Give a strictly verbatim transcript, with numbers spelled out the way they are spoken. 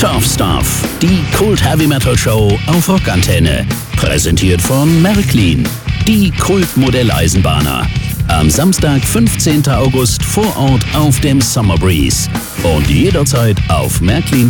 Tough Stuff, die Kult Heavy Metal Show auf Rockantenne. Präsentiert von Märklin, die Kult-Modelleisenbahner. Am Samstag, fünfzehnten August vor Ort auf dem Summer Breeze. Und jederzeit auf märklin